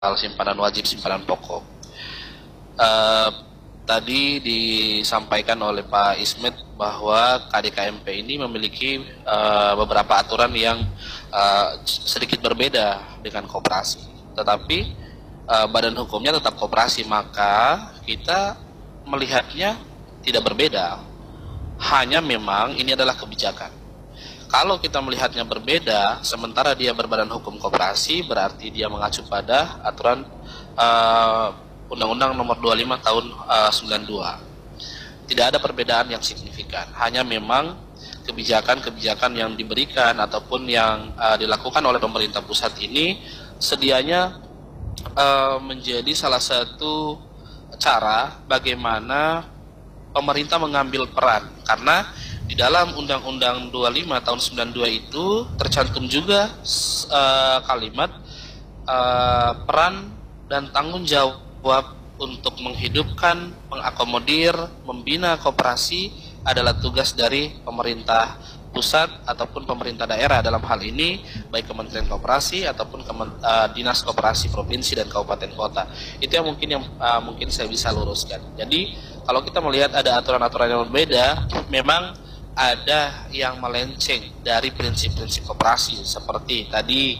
simpanan wajib simpanan pokok. Eh, Tadi disampaikan oleh Pak Ismet bahwa KDKMP ini memiliki beberapa aturan yang sedikit berbeda dengan koperasi. Tetapi badan hukumnya tetap koperasi, maka kita melihatnya tidak berbeda. Hanya memang ini adalah kebijakan. Kalau kita melihatnya berbeda, sementara dia berbadan hukum koperasi, berarti dia mengacu pada aturan Undang-Undang Nomor 25 Tahun 92. Tidak ada perbedaan yang signifikan. Hanya memang kebijakan-kebijakan yang diberikan ataupun yang dilakukan oleh pemerintah pusat ini sedianya menjadi salah satu cara bagaimana pemerintah mengambil peran, karena di dalam Undang-Undang 25 tahun 92 itu tercantum juga kalimat peran dan tanggung jawab untuk menghidupkan, mengakomodir, membina koperasi adalah tugas dari pemerintah pusat ataupun pemerintah daerah, dalam hal ini baik Kementerian Koperasi ataupun Dinas Koperasi Provinsi dan Kabupaten Kota. Itu yang mungkin saya bisa luruskan. Jadi kalau kita melihat ada aturan-aturan yang berbeda, memang ada yang melenceng dari prinsip-prinsip koperasi, seperti tadi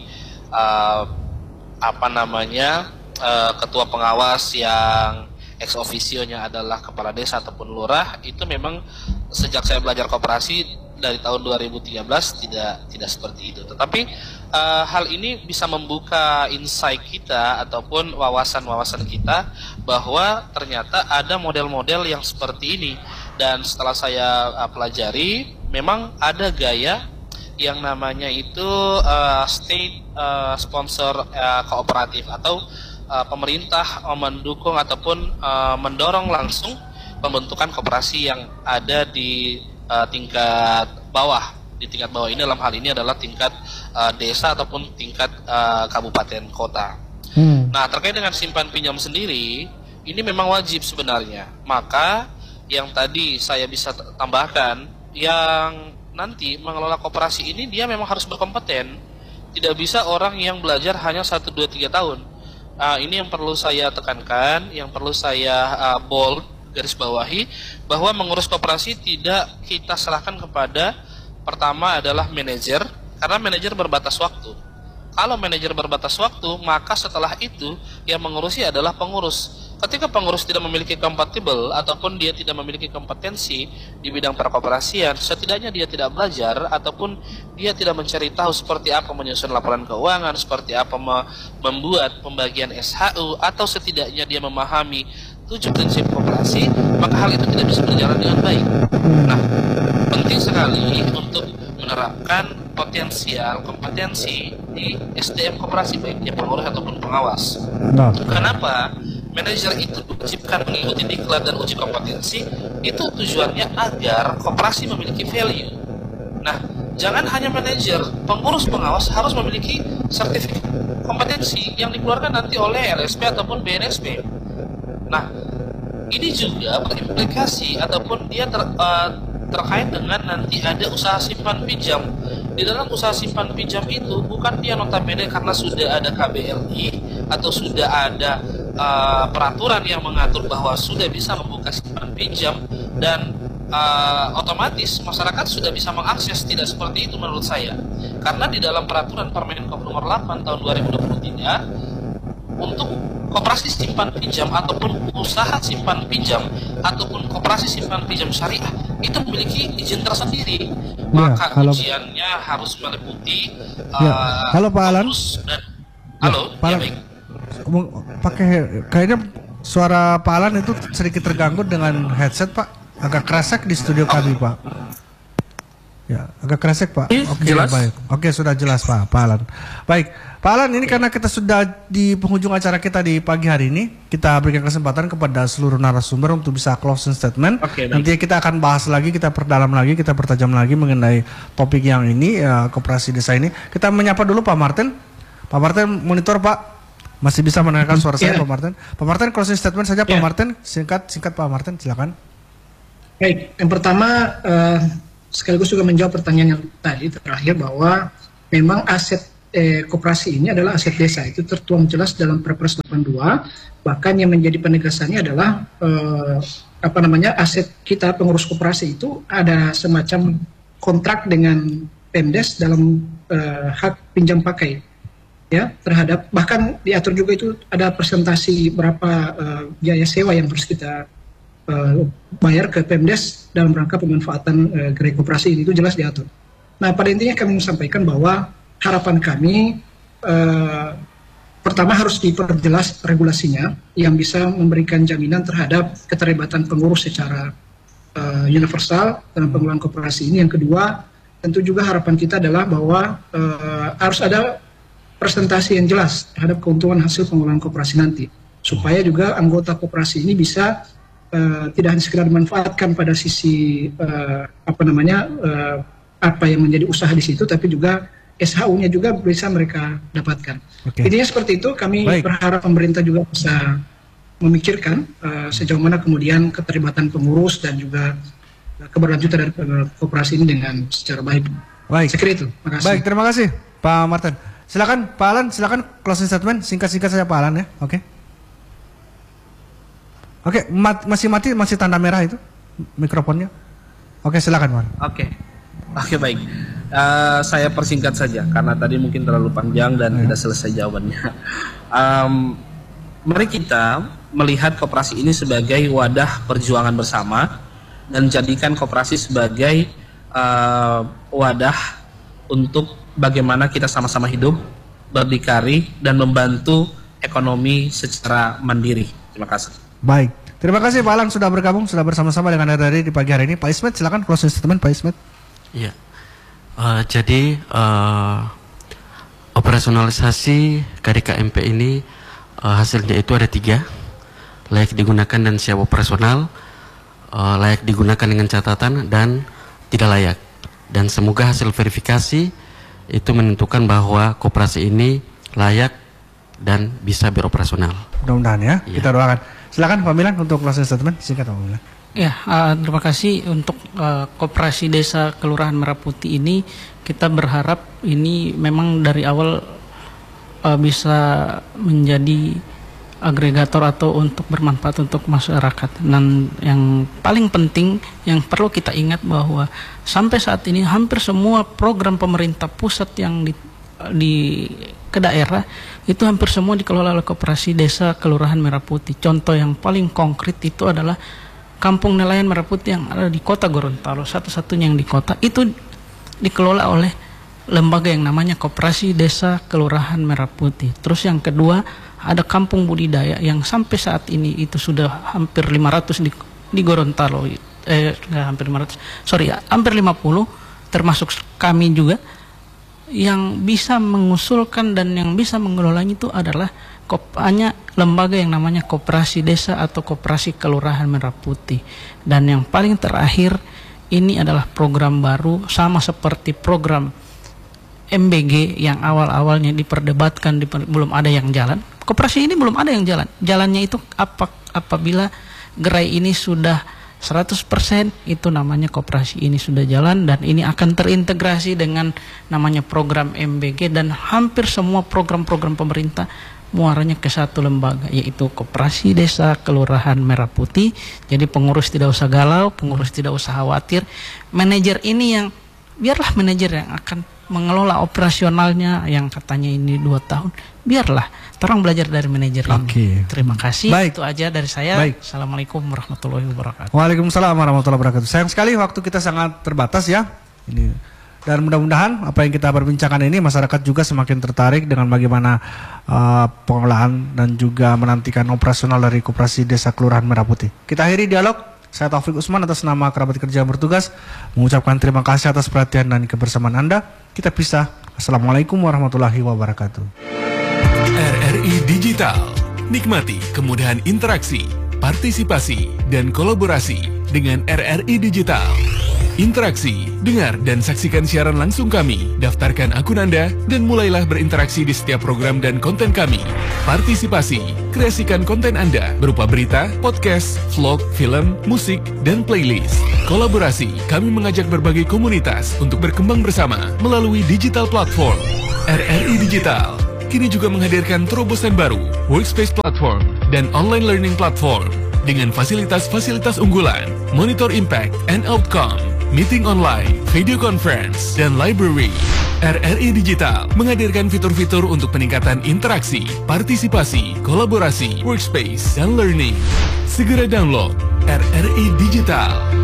ketua pengawas yang ex officio-nya adalah kepala desa ataupun lurah. Itu memang sejak saya belajar koperasi dari tahun 2013 tidak seperti itu. Tetapi hal ini bisa membuka insight kita ataupun wawasan-wawasan kita bahwa ternyata ada model-model yang seperti ini. Dan setelah saya pelajari, memang ada gaya yang namanya itu state sponsor kooperatif, atau pemerintah mendukung ataupun mendorong langsung pembentukan koperasi yang ada di tingkat bawah. Di tingkat bawah ini dalam hal ini adalah tingkat desa ataupun tingkat kabupaten kota. Nah, terkait dengan simpan pinjam sendiri, ini memang wajib sebenarnya. Maka yang tadi saya bisa tambahkan, yang nanti mengelola koperasi ini dia memang harus berkompeten. Tidak bisa orang yang belajar hanya 1, 2, 3 tahun. Ini yang perlu saya tekankan, yang perlu saya bold, garis bawahi, bahwa mengurus koperasi tidak kita serahkan kepada, pertama adalah manajer, karena manajer berbatas waktu. Kalau manajer berbatas waktu, maka setelah itu yang mengurusi adalah pengurus. Ketika pengurus tidak memiliki kompatibel ataupun dia tidak memiliki kompetensi di bidang perkoperasian, setidaknya dia tidak belajar ataupun dia tidak mencari tahu seperti apa menyusun laporan keuangan, seperti apa membuat pembagian SHU, atau setidaknya dia memahami 7 prinsip koperasi, maka hal itu tidak bisa berjalan dengan baik. Nah, penting sekali untuk menerapkan kompetensi di SDM koperasi, baik dia pengurus ataupun pengawas. Kenapa? Manajer itu diwajibkan mengikuti diklat dan uji kompetensi, itu tujuannya agar koperasi memiliki value. Nah, jangan hanya manajer, pengurus pengawas harus memiliki sertifikat kompetensi yang dikeluarkan nanti oleh LSP ataupun BNSP. Nah, ini juga berimplikasi ataupun dia terkait dengan nanti ada usaha simpan pinjam. Di dalam usaha simpan pinjam itu bukan dia notabene karena sudah ada KBLI atau sudah ada peraturan yang mengatur bahwa sudah bisa membuka simpan pinjam dan otomatis masyarakat sudah bisa mengakses. Tidak seperti itu menurut saya, karena di dalam peraturan Permenkop nomor 8 tahun 2023 untuk koperasi simpan pinjam ataupun usaha simpan pinjam ataupun koperasi simpan pinjam syariah itu memiliki izin tersendiri. Maka ujiannya harus meliputi halo Pak Alan. Halo, Pak Alan. baik. Kayaknya suara Pak Alan itu sedikit terganggu dengan headset, Pak. Agak kresek di studio kami, Pak. Ya, agak kresek, Pak. Oke, jelas? Baik. Oke, sudah jelas, Pak Alan. Baik, Pak Alan, ini karena kita sudah di penghujung acara kita di pagi hari ini, kita berikan kesempatan kepada seluruh narasumber untuk bisa closing statement. Nanti kita akan bahas lagi, kita perdalam lagi, kita pertajam lagi mengenai topik yang ini, koperasi desa ini. Kita menyapa dulu Pak Martin. Pak Martin, monitor Pak. Masih bisa mendengarkan suara saya, Pak Martin? Pak Martin, closing statement saja, Pak Martin. Singkat Pak Martin, silakan. Baik, yang pertama sekaligus juga menjawab pertanyaan yang tadi terakhir, bahwa memang aset koperasi ini adalah aset desa. Itu tertuang jelas dalam Perpres 82. Bahkan yang menjadi penegasannya adalah aset kita pengurus koperasi itu ada semacam kontrak dengan Pemdes dalam hak pinjam pakai, ya, terhadap, bahkan diatur juga itu ada presentasi berapa biaya sewa yang harus kita bayar ke Pemdes dalam rangka pemanfaatan gerai koperasi ini, itu jelas diatur. Nah, pada intinya kami sampaikan bahwa harapan kami pertama harus diperjelas regulasinya yang bisa memberikan jaminan terhadap keterlibatan pengurus secara universal dalam pengelolaan koperasi ini. Yang kedua, tentu juga harapan kita adalah bahwa harus ada presentasi yang jelas terhadap keuntungan hasil pengelolaan koperasi nanti, supaya juga anggota koperasi ini bisa tidak hanya sekedar dimanfaatkan pada sisi apa yang menjadi usaha di situ, tapi juga SHU-nya juga bisa mereka dapatkan. Intinya seperti itu. Kami berharap pemerintah juga bisa memikirkan sejauh mana kemudian keterlibatan pengurus dan juga keberlanjutan dari koperasi ini dengan secara baik. Saya kira itu. Makasih. Baik, terima kasih Pak Martin. Silakan Pak Alan, silakan closing statement singkat-singkat saja Pak Alan ya. Oke, masih tanda merah itu mikrofonnya. Oke, silakan Pak. Oke, baik. Saya persingkat saja karena tadi mungkin terlalu panjang dan tidak selesai jawabannya. Mari kita melihat koperasi ini sebagai wadah perjuangan bersama dan jadikan koperasi sebagai wadah untuk bagaimana kita sama-sama hidup, berdikari, dan membantu ekonomi secara mandiri. Terima kasih. Baik, terima kasih Pak Alan sudah bergabung, sudah bersama-sama dengan RRI di pagi hari ini. Pak Ismet, silakan closing statement Pak Ismet. Iya, jadi operasionalisasi KDKMP ini hasilnya itu ada 3, layak digunakan dan siap operasional, layak digunakan dengan catatan, dan tidak layak. Dan semoga hasil verifikasi itu menentukan bahwa koperasi ini layak dan bisa beroperasional. Mudah-mudahan ya, kita doakan. Silakan Pak Milan untuk closing statement singkat Pak Milan. Ya, terima kasih untuk Koperasi Desa Kelurahan Merah Putih ini. Kita berharap ini memang dari awal bisa menjadi agregator atau untuk bermanfaat untuk masyarakat. Dan yang paling penting yang perlu kita ingat bahwa sampai saat ini hampir semua program pemerintah pusat yang ke daerah itu hampir semua dikelola oleh Koperasi Desa Kelurahan Merah Putih. Contoh yang paling konkret itu adalah Kampung Nelayan Merah Putih yang ada di Kota Gorontalo, satu-satunya yang di kota, itu dikelola oleh lembaga yang namanya Koperasi Desa Kelurahan Merah Putih. Terus yang kedua, ada kampung budidaya yang sampai saat ini itu sudah hampir 500 di Gorontalo. Hampir 50, termasuk kami juga, yang bisa mengusulkan dan yang bisa mengelolanya itu adalah hanya lembaga yang namanya Koperasi Desa atau Koperasi Kelurahan Merah Putih. Dan yang paling terakhir, ini adalah program baru sama seperti program MBG yang awal-awalnya diperdebatkan, belum ada yang jalan. Koperasi ini belum ada yang jalan. Jalannya itu apabila gerai ini sudah 100%, itu namanya koperasi ini sudah jalan, dan ini akan terintegrasi dengan namanya program MBG, dan hampir semua program-program pemerintah muaranya ke satu lembaga, yaitu Koperasi Desa Kelurahan Merah Putih. Jadi pengurus tidak usah galau, pengurus tidak usah khawatir. Manajer ini yang, biarlah manajer yang akan mengelola operasionalnya yang katanya ini 2 tahun. Biarlah, orang belajar dari manajer ini. Terima kasih. Baik. Itu aja dari saya. Baik. Assalamualaikum warahmatullahi wabarakatuh. Waalaikumsalam warahmatullahi wabarakatuh. Sayang sekali waktu kita sangat terbatas ya. Dan mudah-mudahan apa yang kita perbincangkan ini masyarakat juga semakin tertarik dengan bagaimana pengelolaan dan juga menantikan operasional dari Koperasi Desa Kelurahan Merah Putih. Kita akhiri dialog. Saya Taufik Usman atas nama kerabat kerja yang bertugas mengucapkan terima kasih atas perhatian dan kebersamaan Anda. Kita pisah. Assalamualaikum warahmatullahi wabarakatuh. RRI Digital. Nikmati kemudahan interaksi, partisipasi, dan kolaborasi dengan RRI Digital. Interaksi, dengar dan saksikan siaran langsung kami. Daftarkan akun Anda dan mulailah berinteraksi di setiap program dan konten kami. Partisipasi, kreasikan konten Anda berupa berita, podcast, vlog, film, musik, dan playlist. Kolaborasi, kami mengajak berbagai komunitas untuk berkembang bersama melalui digital platform. RRI Digital kini juga menghadirkan terobosan baru, workspace platform, dan online learning platform dengan fasilitas-fasilitas unggulan, monitor impact and outcome, meeting online, video conference, dan library. RRI Digital menghadirkan fitur-fitur untuk peningkatan interaksi, partisipasi, kolaborasi, workspace, dan learning. Segera download RRI Digital.